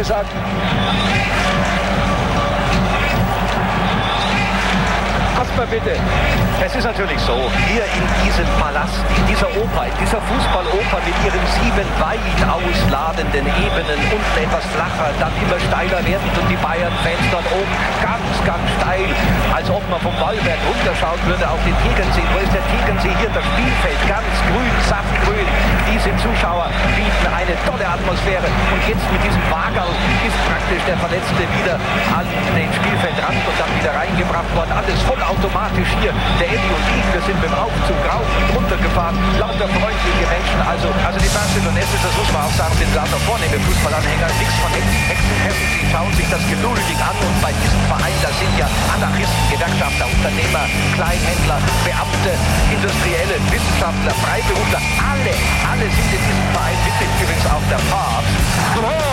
gesagt. Kasper, bitte. Es ist natürlich so, hier in diesem Palast, in dieser Oper, in dieser Fußballoper mit ihren 7 weit ausladenden Ebenen, unten etwas flacher, dann immer steiler werdend und die Bayern-Fans dort oben ganz, ganz steil, als ob man vom Wallberg runterschauen würde auf den Tegernsee. Wo ist der Tegernsee? Hier das Spielfeld, ganz grün, saftgrün. Diese Zuschauer bieten eine tolle Atmosphäre und jetzt mit diesem Wagerl ist praktisch der Verletzte wieder an den Spielfeldrand und dann wieder reingebracht worden. Alles vollautomatisch hier. Der Eddie und ich, wir sind mit dem Aufzug rauf und runter gefahren. Lauter freundliche Menschen. Also die Barceloneses, das muss man auch sagen, sind lauter vornehme Fußballanhänger. Nichts von Hexenhessen. Sie schauen sich das geduldig an und bei diesem Verein, da sind ja Anarchisten, Gewerkschafter, Unternehmer, Kleinhändler, Beamte, Industrielle, Wissenschaftler, Freiberufler. Alle sind in diesem Verein Mitglied, übrigens auch der Papst.